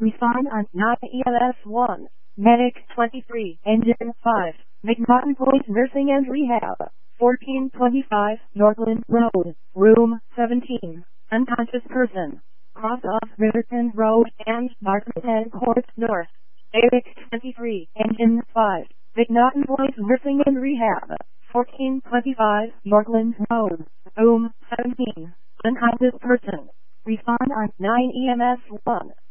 Respond on 9 EMS 1. Medic 23, Engine 5, McNaughton Police Nursing and Rehab, 1425 Northland Road, Room 17, unconscious person, cross off Riverton Road and Markham Court North. Medic 23, Engine 5, McNaughton Police Nursing and Rehab, 1425 Northland Road, Room 17, unconscious person. Respond on 9 EMS 1.